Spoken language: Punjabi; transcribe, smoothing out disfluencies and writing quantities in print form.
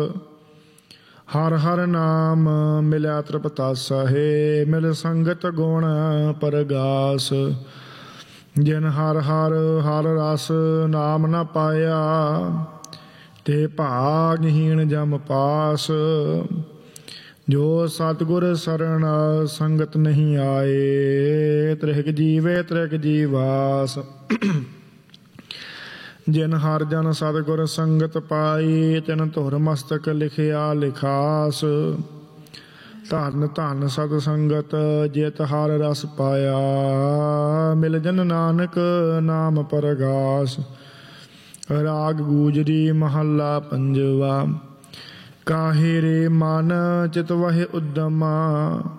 ਹਰ ਹਰ ਨਾਮ ਮਿਲਿਆ ਤ੍ਰਿਪਤਾਸਾ ਹੈ, ਮਿਲ ਸੰਗਤ ਗੁਣ ਪਰਗਾਸ। ਜਿਨ ਹਰ ਹਰ ਹਰ ਰਸ ਨਾਮ ਨ ਪਾਇਆ, ਤੇ ਭਾਗਹੀਣ ਜਮ ਪਾਸ। ਜੋ ਸਤਿਗੁਰ ਸਰਣ ਸੰਗਤ ਨਹੀਂ ਆਏ, ਤ੍ਰਿਗ ਜੀਵੇ ਤ੍ਰਿਗ ਜੀਵਾਸ। ਜਿਨ ਹਰ ਜਨ ਸਤਿਗੁਰ ਸੰਗਤ ਪਾਈ, ਤਿਨ ਧੁਰ ਮਸਤਕ ਲਿਖਿਆ ਲਿਖਾਸ। ਧਨ ਧਨ ਸਤ ਸੰਗਤ ਜਿਤ ਹਰ ਰਸ ਪਾਇਆ, ਮਿਲ ਜਨ ਨਾਨਕ ਨਾਮ ਪਰਗਾਸ। ਰਾਗ ਗੂਜਰੀ ਮਹੱਲਾ ਪੰਜਵਾ। ਕਾਹੇ ਰੇ ਮਨ ਚਿਤ ਵਹਿ ਉਦਮਾ,